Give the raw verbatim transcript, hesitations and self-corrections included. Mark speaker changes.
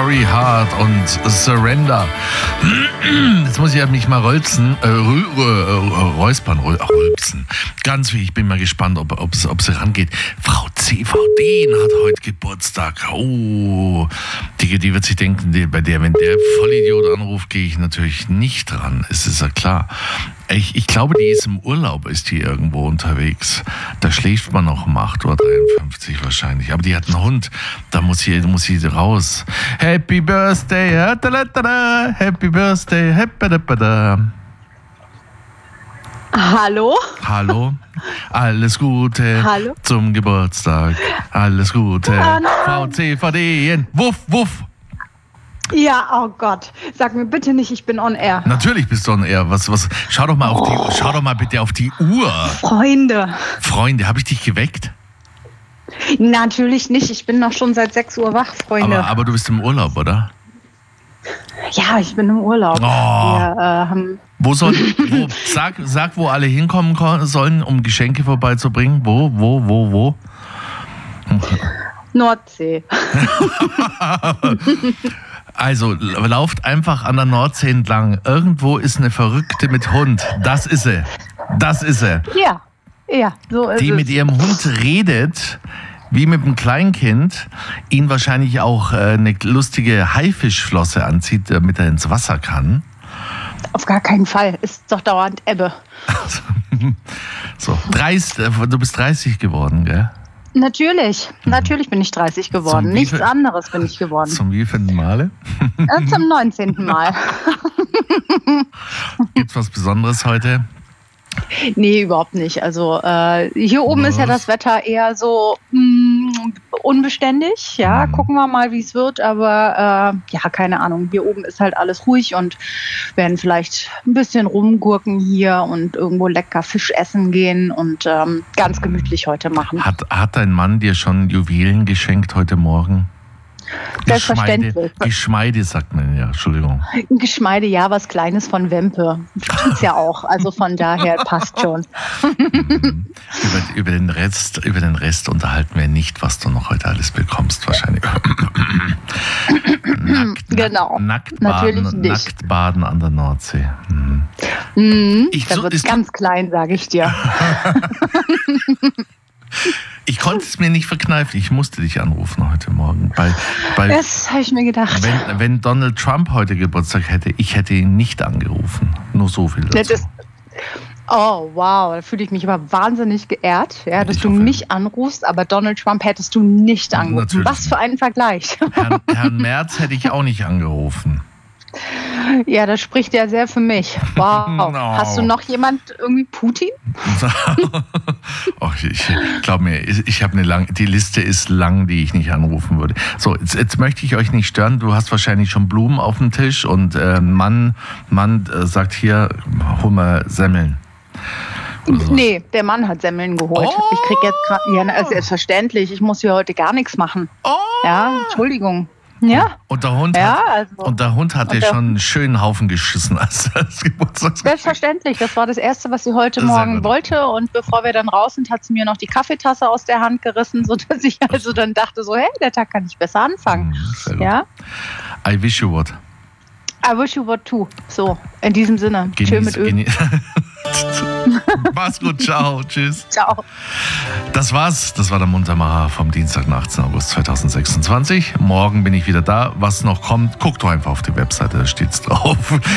Speaker 1: Sorry Heart und Surrender. Jetzt muss ich mich mal rülpsen, äh, rü, rü, räuspern, rü, rülpsen. Ganz wie, ich bin mal gespannt, ob, ob, ob sie rangeht. Frau C V D hat heute Geburtstag. Oh, die, die wird sich denken, die, bei der, wenn der Vollidiot anruft, gehe ich natürlich nicht ran. Es ist ja klar. Ich, ich glaube, die ist im Urlaub, ist die irgendwo unterwegs. Da schläft man noch um acht Uhr dreiundfünfzig wahrscheinlich. Aber die hat einen Hund, da muss sie, muss sie raus. Happy Birthday, Happy Birthday, Happy Birthday.
Speaker 2: Hallo?
Speaker 1: Hallo, alles Gute
Speaker 2: Hallo?
Speaker 1: Zum Geburtstag. Alles Gute, Frau C V D. Wuff, wuff.
Speaker 2: Ja, oh Gott. Sag mir bitte nicht, ich bin on air.
Speaker 1: Natürlich bist du on air. Was, was? Schau doch mal auf die, oh. schau doch mal bitte auf die Uhr.
Speaker 2: Freunde.
Speaker 1: Freunde, habe ich dich geweckt?
Speaker 2: Natürlich nicht. Ich bin noch schon seit sechs Uhr wach, Freunde.
Speaker 1: Aber, aber du bist im Urlaub, oder?
Speaker 2: Ja, ich bin im Urlaub.
Speaker 1: Oh.
Speaker 2: Wir, äh, haben
Speaker 1: wo soll, wo, sag, sag, wo alle hinkommen sollen, um Geschenke vorbeizubringen. Wo, wo, wo, wo?
Speaker 2: Nordsee.
Speaker 1: Also, lauft einfach an der Nordsee entlang. Irgendwo ist eine Verrückte mit Hund. Das ist sie. Das ist sie.
Speaker 2: Ja, ja, so ist
Speaker 1: Die
Speaker 2: es.
Speaker 1: mit ihrem Hund redet, wie mit einem Kleinkind, ihn wahrscheinlich auch äh, eine lustige Haifischflosse anzieht, damit er ins Wasser kann.
Speaker 2: Auf gar keinen Fall. Ist doch dauernd Ebbe.
Speaker 1: So, dreißig, du bist dreißig geworden, gell?
Speaker 2: Natürlich, natürlich bin ich dreißig geworden.
Speaker 1: Zum
Speaker 2: Nichts
Speaker 1: wieviel-
Speaker 2: anderes bin ich geworden.
Speaker 1: Zum wievielten Male?
Speaker 2: Äh, Zum neunzehnten Mal.
Speaker 1: Gibt's was Besonderes heute?
Speaker 2: Nee, überhaupt nicht. Also äh, hier oben
Speaker 1: Was?
Speaker 2: ist ja das Wetter eher so mh, unbeständig. Ja,
Speaker 1: Mhm.
Speaker 2: gucken wir mal, wie es wird. Aber äh, ja, keine Ahnung. Hier oben ist halt alles ruhig und werden vielleicht ein bisschen rumgurken hier und irgendwo lecker Fisch essen gehen und ähm, ganz gemütlich heute machen.
Speaker 1: Hat, hat dein Mann dir schon Juwelen geschenkt heute Morgen?
Speaker 2: Selbstverständlich.
Speaker 1: Geschmeide, Geschmeide sagt man ja, Entschuldigung.
Speaker 2: Geschmeide, ja, was Kleines von Wempe. Tut's ja auch. Also von daher passt schon.
Speaker 1: Mhm. Über, über, den Rest, über den Rest unterhalten wir nicht, was du noch heute alles bekommst, wahrscheinlich. Nackt,
Speaker 2: Genau.
Speaker 1: Nackt
Speaker 2: Natürlich
Speaker 1: baden,
Speaker 2: nicht.
Speaker 1: nackt baden an der Nordsee. Mhm.
Speaker 2: Mhm,
Speaker 1: Ich
Speaker 2: da
Speaker 1: so-
Speaker 2: wird's
Speaker 1: ist-
Speaker 2: ganz klein, sage ich dir.
Speaker 1: Ich konnte es mir nicht verkneifen. Ich musste dich anrufen heute Morgen. Weil, weil
Speaker 2: Das habe ich mir gedacht.
Speaker 1: wenn, wenn Donald Trump heute Geburtstag hätte, ich hätte ihn nicht angerufen. Nur so viel dazu.
Speaker 2: Das, oh, wow, da fühle ich mich aber wahnsinnig geehrt, ja, dass
Speaker 1: Ich
Speaker 2: du
Speaker 1: hoffe.
Speaker 2: mich anrufst, aber Donald Trump hättest du nicht angerufen.
Speaker 1: Natürlich
Speaker 2: Was für ein Vergleich.
Speaker 1: Herrn, Herrn Merz hätte ich auch nicht angerufen.
Speaker 2: Ja, das spricht ja sehr für mich. Wow.
Speaker 1: No.
Speaker 2: Hast du noch jemand, irgendwie Putin?
Speaker 1: Oh, ich ich glaube mir, ich, ich habe eine lang, die Liste ist lang, die ich nicht anrufen würde. So, jetzt, jetzt möchte ich euch nicht stören. Du hast wahrscheinlich schon Blumen auf dem Tisch und äh, Mann, Mann äh, sagt hier, hol mal Semmeln. Oder sowas.
Speaker 2: Nee, der Mann hat Semmeln geholt.
Speaker 1: Oh.
Speaker 2: Ich krieg jetzt gerade, ja, na, selbstverständlich, ich muss hier heute gar nichts machen.
Speaker 1: Oh.
Speaker 2: Ja, Entschuldigung. Ja,
Speaker 1: Und der Hund
Speaker 2: ja,
Speaker 1: hat,
Speaker 2: also.
Speaker 1: und der Hund hat
Speaker 2: Und
Speaker 1: dir
Speaker 2: der-
Speaker 1: schon einen schönen Haufen geschissen als das Geburtstagsgeschenk.
Speaker 2: Selbstverständlich, das war das Erste, was sie heute
Speaker 1: Sehr
Speaker 2: Morgen
Speaker 1: gut.
Speaker 2: wollte. Und bevor wir dann raus sind, hat sie mir noch die Kaffeetasse aus der Hand gerissen, sodass ich also dann dachte so, hey, der Tag kann nicht besser anfangen.
Speaker 1: Mhm, sehr gut.
Speaker 2: Ja,
Speaker 1: I wish you would.
Speaker 2: I wish you would too. So, in diesem Sinne. Tschö mit Öl.
Speaker 1: Genieß. Mach's gut, ciao, tschüss.
Speaker 2: Ciao.
Speaker 1: Das war's. Das war der Muntermacher vom Dienstag, den achtzehnten August zweitausendsechsundzwanzig. Morgen bin ich wieder da. Was noch kommt, guckt doch einfach auf die Webseite, da steht's drauf.